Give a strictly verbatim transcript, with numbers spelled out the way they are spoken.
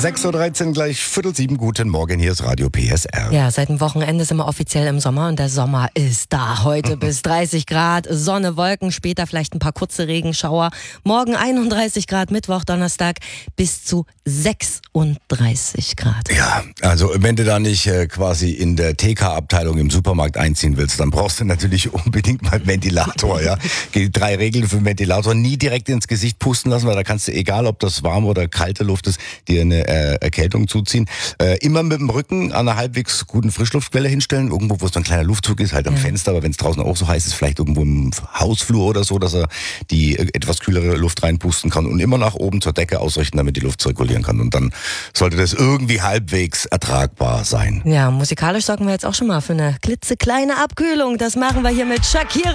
sechs Uhr dreizehn, gleich Viertel sieben. Guten Morgen, hier ist Radio P S R. Ja, seit dem Wochenende sind wir offiziell im Sommer und der Sommer ist da. Heute bis dreißig Grad, Sonne, Wolken, später vielleicht ein paar kurze Regenschauer. Morgen einunddreißig Grad, Mittwoch, Donnerstag bis zu sechsunddreißig Grad. Ja, also wenn du da nicht äh, quasi in der T K-Abteilung im Supermarkt einziehen willst, dann brauchst du natürlich unbedingt mal einen Ventilator. Ja, die drei Regeln für den Ventilator: nie direkt ins Gesicht pusten lassen, weil da kannst du, egal ob das warme oder kalte Luft ist, dir eine äh, Erkältung zuziehen. Äh, immer mit dem Rücken an einer halbwegs guten Frischluftquelle hinstellen, irgendwo, wo es so ein kleiner Luftzug ist, halt am ja. Fenster, aber wenn es draußen auch so heiß ist, vielleicht irgendwo im Hausflur oder so, dass er die äh, etwas kühlere Luft reinpusten kann und immer nach oben zur Decke ausrichten, damit die Luft zirkulieren kann. Und dann sollte das irgendwie halbwegs ertragbar sein. Ja, musikalisch sorgen wir jetzt auch schon mal für eine klitzekleine Abkühlung. Das machen wir hier mit Shakira.